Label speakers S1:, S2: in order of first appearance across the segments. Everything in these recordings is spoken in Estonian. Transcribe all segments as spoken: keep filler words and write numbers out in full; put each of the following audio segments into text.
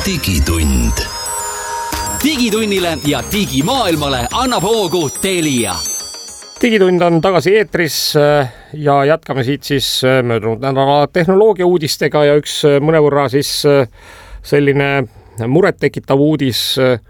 S1: digitund. Digitunnile ja digimaailmale annab hoogu Telia.
S2: Digitund on tagasi eetris ja jätkame siit siis möödunud nädala tehnoloogia uudistega ja üks mõnevõrra siis selline murettekitav uudis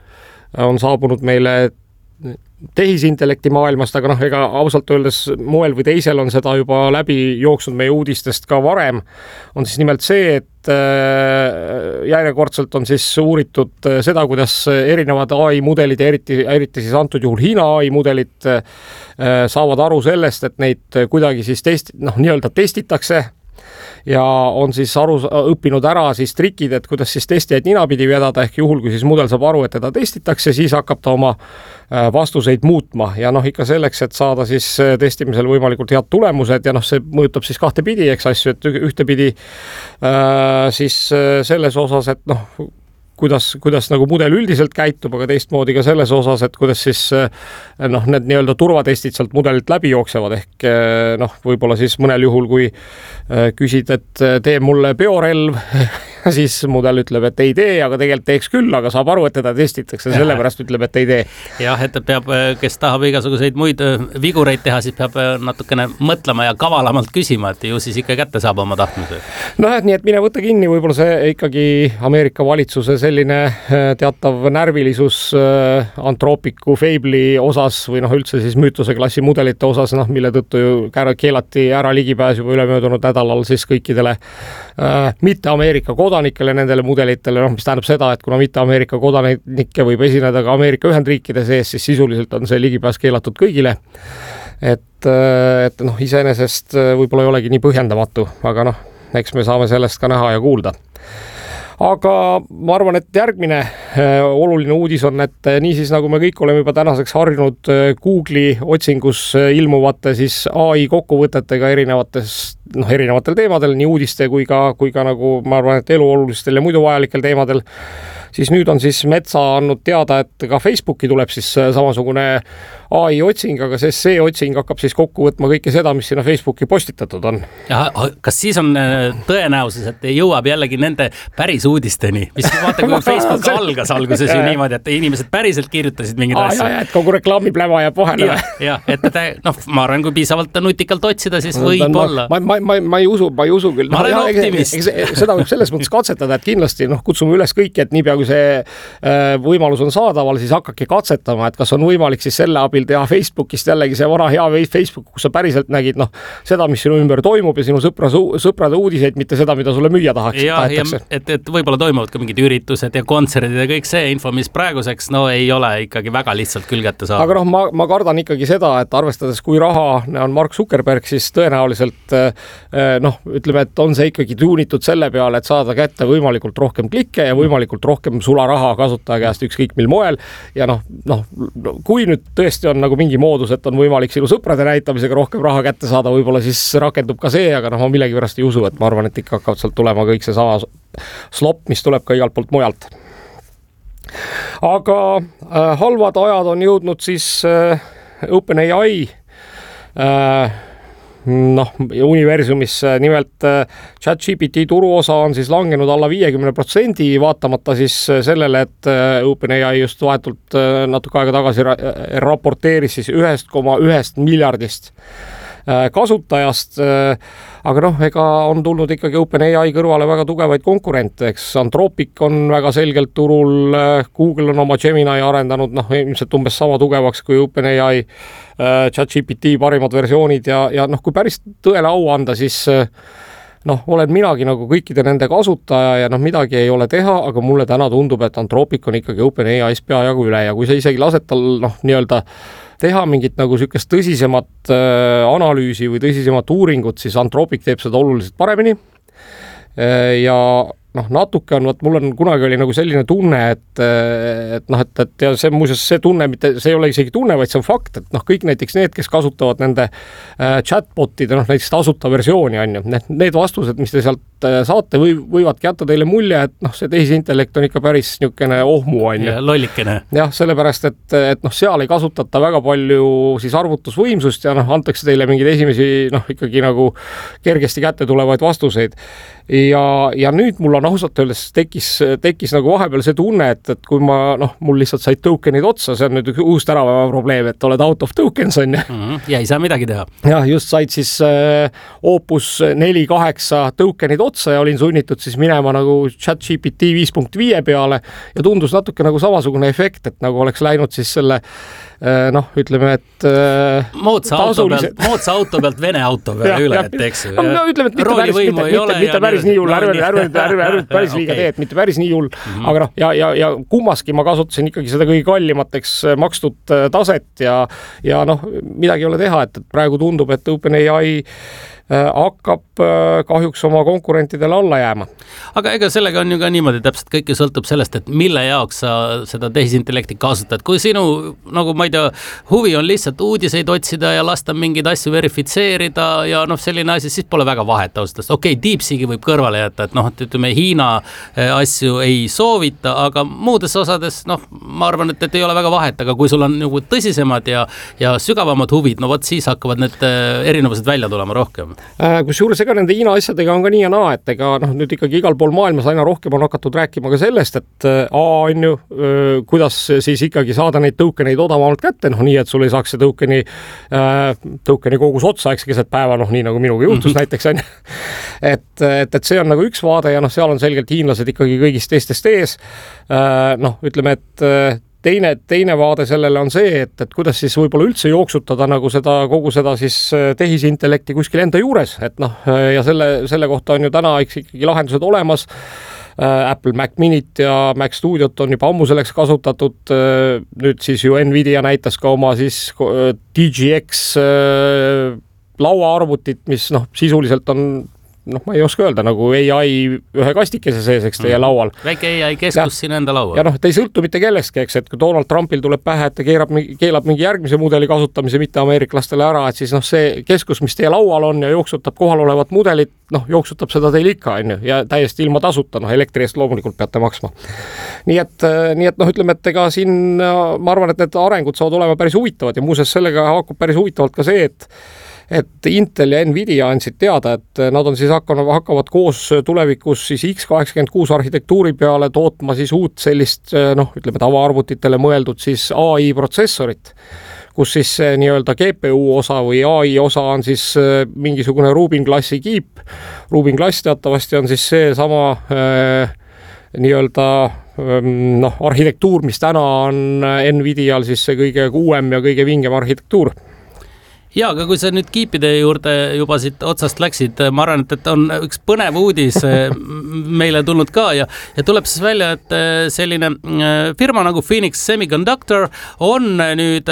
S2: on saabunud meile tehisintellekti maailmast, aga noh, ega ausalt öeldes moel või teisel on seda juba läbi jooksnud meie uudistest ka varem. On siis nimelt see, et järjekordselt on siis uuritud seda, kuidas erinevad A I mudelid ja eriti, eriti siis antud juhul Hiina A I mudelid saavad aru sellest, et neid kuidagi siis test, noh, nii-öelda testitakse ja on siis aru, õppinud ära siis trikid, et kuidas siis testijaid ninapidi vedada, ehk juhul, kui siis mudel saab aru, et teda testitakse, siis hakkab ta oma vastuseid muutma ja noh, ikka selleks, et saada siis testimisel võimalikult head tulemused ja noh, see mõjutab siis kahte pidi, eks asju, et ühtepidi äh, siis selles osas, et noh, kuidas, kuidas nagu mudel üldiselt käitub, aga teistmoodi ka selles osas, et kuidas siis noh, need nii-öelda turvatestid sealt mudelilt läbi jooksevad, ehk noh, võib-olla siis mõnel juhul, kui küsid, et tee mulle biorelv, siis mudel ütleb, et ei tee, aga tegelikult teeks küll, aga saab aru, et teda testitakse, sellepärast ütleb, et ei tee.
S3: Jah, et peab, kes tahab igasuguseid muid vigureid teha, siis peab natukene mõtlema ja kavalamalt küsima, et ju siis ikka kätte saab oma tahtmise.
S2: No et nii, et mine võtta kinni, võib-olla see ikkagi Ameerika valitsuse selline teatav närvilisus Anthropicu Fable'i osas või noh, üldse siis müütuse klassi mudelite osas, noh, mille tõttu ju keelati ära ligipääs juba ülemöödunud nädalal siis kõikidele äh, mitte Ameerika kodanikele nendele mudelitele, noh, mis tähendab seda, et kuna mitte Ameerika kodanikke võib esineda ka Ameerika Ühendriikide sees, siis sisuliselt on see ligipääs keelatud kõigile. Et, et noh, iseenesest võib-olla ei olegi nii põhjendamatu, aga noh, eks me saame sellest ka näha ja kuulda. Aga ma arvan, et järgmine oluline uudis on, et niisiis nagu me kõik oleme juba tänaseks harjunud Google'i otsingus ilmuvate siis A I kokkuvõtetega erinevates, noh, erinevatel teemadel, nii uudiste kui ka, kui ka nagu ma arvan, et eluolulistel ja muidu vajalikel teemadel, siis nüüd on siis Metsa andnud teada, et ka Facebooki tuleb siis samasugune A I otsing, aga see, see otsing hakkab siis kokku võtma kõike seda, mis sinna Facebooki postitatud on.
S3: Ja, kas siis on tõenäosus, et jõuab jällegi nende päris uudisteni? Mis vaata, kui Facebook algas alguses ju niimoodi, et inimesed päriselt kirjutasid mingid
S2: ah, asja. Ja, et kogu reklaamipläva jääb vahele.
S3: Ja, ja, et ta, noh, ma arvan, kui piisavalt nutikalt otsida, siis võib
S2: ma,
S3: olla.
S2: Ma, ma, ma, ma ei usu, ma ei usu küll.
S3: Ma olen no, optimist.
S2: Seda võib selles mõttes katsetada, et kindlasti noh, kutsume üles kõiki, et niipea kui see äh, võimalus on saadaval, siis hakkake katsetama, et kas on võimalik siis selle abil teha Facebookist jällegi see vana hea Facebook, kus sa päriselt nägid noh, seda, mis sinu ümber toimub ja sinu sõpra, sõprade uudiseid, mitte seda, mida sulle müüa tahaks.
S3: Ja, ja et, et võib-olla toimuvad ka mingid üritused ja kontserdid ja kõik see info, mis praeguseks no ei ole ikkagi väga lihtsalt küll kätte saada.
S2: Aga noh, ma, ma kardan ikkagi seda, et arvestades, kui raha on Mark Zuckerberg, siis tõenäoliselt noh, ütleme, et on see ikkagi tuunitud selle peale, et saada kätte võimalikult rohkem klikke ja võimalikult rohkem sularaha kasutaja käest ükskõik mil moel ja noh, noh, kui nüüd tõesti on nagu mingi moodus, et on võimalik sinu sõprade näitamisega rohkem raha kätte saada, võib-olla siis rakendub ka see, aga noh, ma millegi pärast ei usu, et ma arvan, et ikka hakkavad sealt tulema kõik see sama slop, mis tuleb ka igalt poolt mujalt. Aga äh, halvad ajad on jõudnud siis äh, OpenAI äh, noh, universumis nimelt ChatGPT turuosa on siis langenud alla viiekümne protsendi, vaatamata siis sellele, et OpenAI just vahetult natuke aega tagasi raporteeris siis ühest koma ühest miljardist kasutajast, aga noh, ega on tulnud ikkagi OpenAI kõrvale väga tugevaid konkurente, eks Anthropic on väga selgelt turul, Google on oma Gemini arendanud, noh, ilmselt umbes sama tugevaks kui OpenAI ChatGPT parimad versioonid ja, ja noh, kui päris tõele au anda, siis noh, olen minagi nagu kõikide nende kasutaja ja noh, midagi ei ole teha, aga mulle täna tundub, et Anthropic on ikkagi OpenAI's peajagu üle ja kui sa isegi lased tal noh, nii-öelda teha mingit nagu sükest tõsisemat äh, analüüsi või tõsisemat uuringut, siis Anthropic teeb seda oluliselt paremini äh, ja noh, natuke on, mul on kunagi oli nagu selline tunne, et, et noh, et, et ja see muuseas see tunne, mitte, see ei ole isegi tunne, vaid see on fakt, et noh, kõik näiteks need, kes kasutavad nende äh, chatbotide, noh näiteks tasuta versiooni on ju, need, need vastused, mis te sealt saate või võivadki jätta teile mulje, et noh, see tehisintellekt on ikka päris niisugune ohmu on ju.
S3: Lollikene.
S2: jah, sellepärast, et, et noh, seal ei kasutata väga palju siis arvutusvõimsust ja noh, antakse teile mingeid esimesi noh, ikkagi nagu kergesti kätte tulevaid vastuseid. Ja, ja nüüd mul on ausalt öeldes tekkis, tekkis nagu vahepeal see tunne, et, et kui ma noh, mul lihtsalt said tokenid otsa, see on nüüd uus tänapäeva probleem, et oled out of tokens on ju.
S3: Mm-hmm. Ja ei saa midagi teha.
S2: jah, just said siis äh, Opus neli kaheksa tokenid otsa ja olin sunnitud siis minema nagu ChatGPT viis punkt viis peale ja tundus natuke nagu samasugune efekt, et nagu oleks läinud siis selle noh, ütleme, et
S3: moodsa auto pealt, moodsa auto pealt Vene auto peale üle, et eks
S2: no, no, ütleme, et mitte päris, mitte, mitte, mitte päris nii hull, ärve, ärve, ärve, ärve päris liiga tee, et mitte päris nii hull, mm-hmm. aga noh, ja, ja, ja kummaski ma kasutasin ikkagi seda kõige kallimateks makstud taset ja, ja noh, midagi ei ole teha, et praegu tundub, et OpenAI hakkab kahjuks oma konkurentidele alla jääma.
S3: Aga ega sellega on ju ka niimoodi, täpselt kõike sõltub sellest, et mille jaoks sa seda tehisintellekti kasutad. Kui sinu, nagu ma ei tea, huvi on lihtsalt uudiseid otsida ja lasta mingeid asju verifitseerida ja noh, selline asi, siis pole väga vahet ausalt. Okei, okay, DeepSeeki võib kõrvale jätta, et noh, et ütleme, Hiina asju ei soovita, aga muudes osades, noh, ma arvan, et, et ei ole väga vahet, aga kui sul on nagu tõsisemad ja, ja sügavamad huvid, no vot siis hakkavad need erinevused välja tulema rohkem.
S2: Kusjuures ega nende Hiina asjadega on ka nii ja naa, et ega noh, nüüd ikkagi igal pool maailmas aina rohkem on hakatud rääkima ka sellest, et a, on ju, kuidas siis ikkagi saada neid tokeneid odavamalt kätte, noh nii, et sul ei saaks see tokeni, tokeni kogus otsa, eks keset päeva, noh nii nagu minuga juhtus mm-hmm. näiteks on. et, et, et see on nagu üks vaade ja noh, seal on selgelt hiinlased ikkagi kõigist teistest ees. Noh, ütleme, et Teine, teine vaade sellele on see, et, et kuidas siis võib-olla üldse jooksutada nagu seda, kogu seda siis tehisintellekti kuskil enda juures, et noh, ja selle, selle kohta on ju täna ikkagi lahendused olemas. Apple Mac Minit ja Mac Studiot on juba ammu selleks kasutatud. Nüüd siis ju Nvidia näitas ka oma siis D G X lauaarvutit, mis noh, sisuliselt on noh, ma ei oska öelda, nagu A I ühe kastikese seeseks teie laual.
S3: Väike A I keskus ja, siin enda laual.
S2: Ja noh, ta ei sõltu mitte kellestki, eks, et kui Donald Trumpil tuleb pähe, et ta keerab, keelab mingi järgmise mudeli kasutamise mitte ameeriklastele ära, et siis noh, see keskus, mis teie laual on ja jooksutab kohal olevat mudelit, noh, jooksutab seda teil ikka, on ju, ja täiesti ilma tasuta, noh, elektri eest loomulikult peate maksma. Nii et, nii et noh, ütleme, et ega siin ma arvan, et need arengud saavad olema päris huvitavad ja muuseas sellega haakub päris huvitavalt ka see, et et Intel ja Nvidia andsid teada, et nad on siis hakkavad, hakkavad koos tulevikus siis X kaheksakümmend kuus arhitektuuri peale tootma siis uut sellist, noh, ütleme tavaarvutitele mõeldud siis A I protsessorit, kus siis nii-öelda G P U osa või A I osa on siis mingisugune Rubin klassi kiip. Rubin klass teatavasti on siis see sama äh, nii-öelda noh, arhitektuur, mis täna on Nvidial siis see kõige uuem ja kõige vingem arhitektuur.
S3: Ja, aga kui sa nüüd kiipide juurde juba siit otsast läksid, ma arvan, et, et on üks põnev uudis meile tulnud ka ja, ja tuleb siis välja, et selline firma nagu Phoenix Semiconductor on nüüd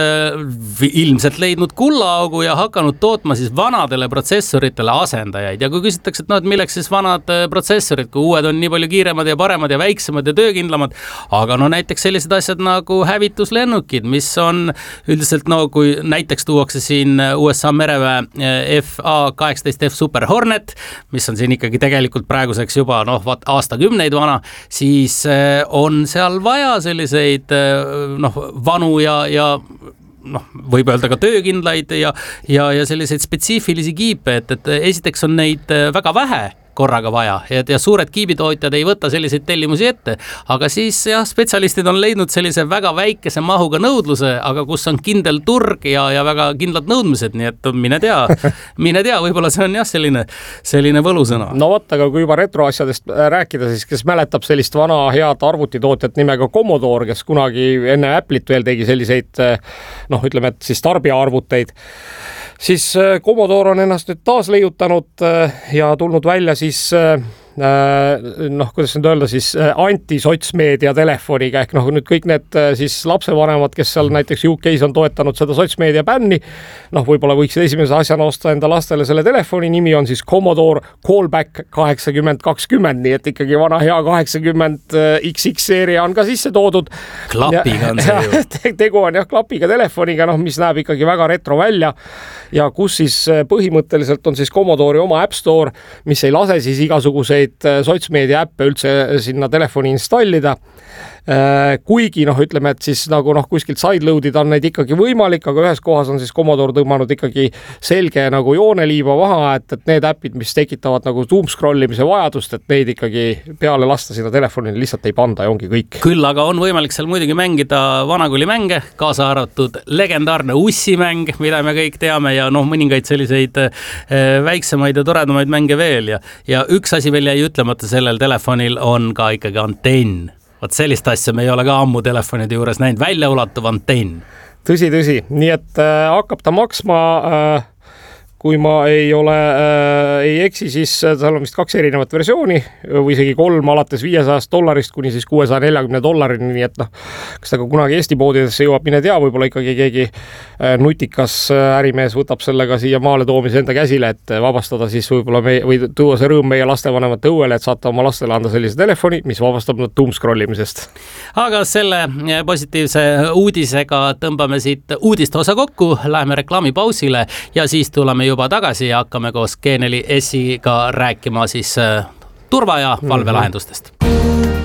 S3: ilmselt leidnud kullaaugu ja hakanud tootma siis vanadele protsessoritele asendajaid. Ja kui küsitakse, et no, et milleks siis vanad protsessorid, kui uued on nii palju kiiremad ja paremad ja väiksemad ja töökindlamad, aga no näiteks sellised asjad nagu hävituslennukid, mis on üldiselt, no kui näiteks tuuakse siin U S A mereväe F A kaheksateist F Super Hornet, mis on siin ikkagi tegelikult praeguseks juba noh, vaat aastakümneid vana, siis on seal vaja selliseid noh, vanu ja, ja noh, võib öelda ka töökindlaid ja, ja, ja selliseid spetsiifilisi kiipe, et, et esiteks on neid väga vähe korraga vaja ja, ja suured kiibitootjad ei võta selliseid tellimusi ette, aga siis jah, spetsialistid on leidnud sellise väga väikese mahuga nõudluse, aga kus on kindel turg ja, ja väga kindlad nõudmised, nii et mine tea, mine tea, võib-olla see on jah, selline, selline võlusõna.
S2: No vot, aga kui juba retroasjadest rääkida, siis kes mäletab sellist vana head arvutitootjat nimega Commodore, kes kunagi enne Apple'it veel tegi selliseid noh, ütleme, et siis tarbijaarvuteid, siis Commodore on ennast nüüd taas leiutanud ja tulnud välja siis noh, kuidas nüüd öelda siis anti-sotsmeedia telefoniga ehk noh, nüüd kõik need siis lapsevanemad, kes seal näiteks U K-s on toetanud seda sotsmeedia bänni, noh, võib-olla võiksid esimese asjana osta enda lastele selle telefoni, nimi on siis Commodore Callback kaheksakümmend kakskümmend, nii et ikkagi vana hea kaheksakümmend X X seeria on ka sisse toodud.
S3: Klapiga on see ju.
S2: Tegu on jah klappiga telefoniga, noh, mis näeb ikkagi väga retro välja ja kus siis põhimõtteliselt on siis Commodore'i oma App Store, mis ei lase siis igasuguseid sotsmeedia äppe üldse sinna telefoni installida. Kuigi noh, ütleme, et siis nagu noh, kuskilt sideload'ida on neid ikkagi võimalik, aga ühes kohas on siis Commodore tõmmanud ikkagi selge nagu jooneliiba maha, et, et need äpid, mis tekitavad nagu doom scrollimise vajadust, et neid ikkagi peale lasta sinna telefonile lihtsalt ei panda ja ongi kõik.
S3: Küll aga on võimalik seal muidugi mängida vanakooli mänge, kaasa arvatud legendaarne ussimäng, mida me kõik teame ja noh, mõningaid selliseid väiksemaid ja toredamaid mänge veel ja, ja üks asi veel jäi ütlemata sellel telefonil on ka ikkagi antenn. Võt sellist asja me ei ole ka ammu telefonide juures näinud, väljaulatuv antenn.
S2: Tõsi, tõsi. Nii et äh, hakkab ta maksma, äh, kui ma ei ole, äh, ei eksi, siis seal on vist kaks erinevat versiooni või isegi kolm alates viiesajast dollarist kuni siis kuuesaja neljakümne dollarini, nii et noh, kas ta ka kunagi Eesti poodidesse jõuab, mine tea, võib-olla ikkagi keegi äh, nutikas ärimees võtab sellega siia maale toomise enda käsile, et vabastada siis võib-olla meie, või tuua see rõõm meie lastevanemate õuele, et saata oma lastele anda sellise telefoni, mis vabastab nad doom scrollimisest.
S3: Aga selle positiivse uudisega tõmbame siit uudiste osa kokku, läheme reklaamipausile ja siis tuleme juba tagasi ja hakkame koos G neli S-iga rääkima siis turva- ja valvelahendustest.